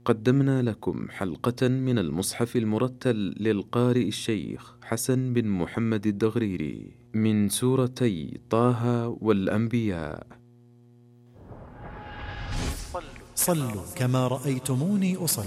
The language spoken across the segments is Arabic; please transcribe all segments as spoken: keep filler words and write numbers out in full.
قدمنا لكم حلقة من المصحف المرتل للقارئ الشيخ حسن بن محمد الدغريري من سورتي طه والأنبياء. صلوا كما رأيتموني أصلي.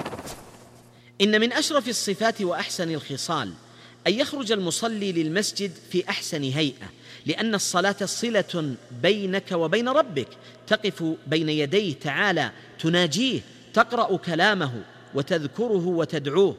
إن من أشرف الصفات وأحسن الخصال أن يخرج المصلي للمسجد في أحسن هيئة، لأن الصلاة صلة بينك وبين ربك، تقف بين يديه تعالى تناجيه، تقرأ كلامه وتذكره وتدعوه،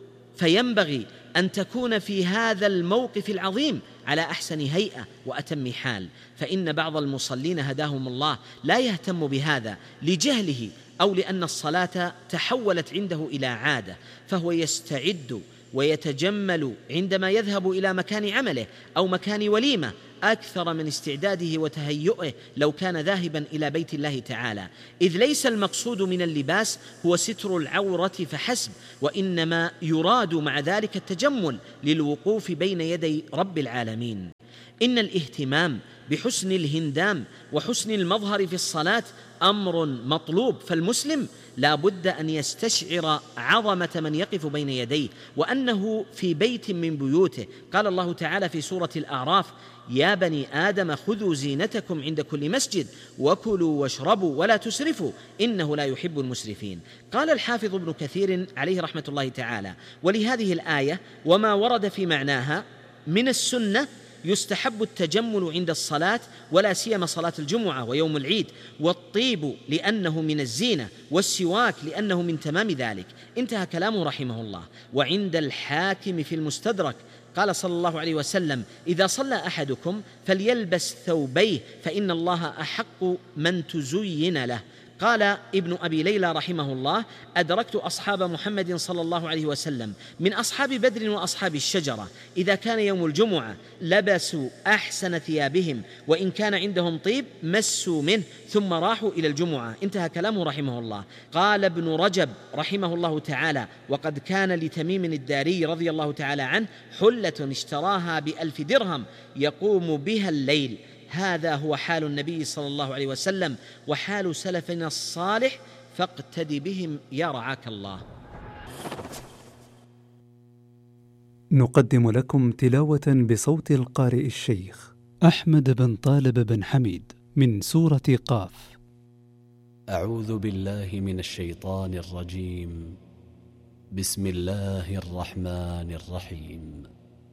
فينبغي أن تكون في هذا الموقف العظيم على أحسن هيئة وأتم حال. فإن بعض المصلين هداهم الله لا يهتم بهذا لجهله أو لأن الصلاة تحولت عنده إلى عادة، فهو يستعد ويتجمل عندما يذهب إلى مكان عمله أو مكان وليمة أكثر من استعداده وتهيئه لو كان ذاهبا إلى بيت الله تعالى، إذ ليس المقصود من اللباس هو ستر العورة فحسب، وإنما يراد مع ذلك التجمل للوقوف بين يدي رب العالمين. إن الاهتمام بحسن الهندام وحسن المظهر في الصلاة أمر مطلوب، فالمسلم لا بد أن يستشعر عظمة من يقف بين يديه وأنه في بيت من بيوته. قال الله تعالى في سورة الأعراف: يا بني آدم خذوا زينتكم عند كل مسجد وكلوا واشربوا ولا تسرفوا إنه لا يحب المسرفين. قال الحافظ ابن كثير عليه رحمة الله تعالى: ولهذه الآية وما ورد في معناها من السنة يستحب التجمل عند الصلاة، ولا سيما صلاة الجمعة ويوم العيد، والطيب لأنه من الزينة، والسواك لأنه من تمام ذلك. انتهى كلامه رحمه الله. وعند الحاكم في المستدرك قال صلى الله عليه وسلم: إذا صلى أحدكم فليلبس ثوبيه فإن الله أحق من تزين له. قال ابن أبي ليلى رحمه الله: أدركت أصحاب محمد صلى الله عليه وسلم من أصحاب بدر وأصحاب الشجرة إذا كان يوم الجمعة لبسوا أحسن ثيابهم، وإن كان عندهم طيب مسوا منه ثم راحوا إلى الجمعة. انتهى كلامه رحمه الله. قال ابن رجب رحمه الله تعالى: وقد كان لتميم الداري رضي الله تعالى عنه حلة اشتراها بألف درهم يقوم بها الليل. هذا هو حال النبي صلى الله عليه وسلم وحال سلفنا الصالح، فاقتد بهم يا رعاك الله. نقدم لكم تلاوة بصوت القارئ الشيخ أحمد بن طالب بن حميد من سورة قاف. أعوذ بالله من الشيطان الرجيم. بسم الله الرحمن الرحيم.